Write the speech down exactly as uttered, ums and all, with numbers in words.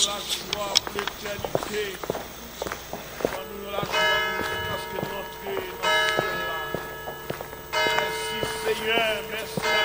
la joie pour l'éternité. Donne-nous la joie jusqu'à ce que nous entrions dans ce ciel-là. Merci Seigneur, merci.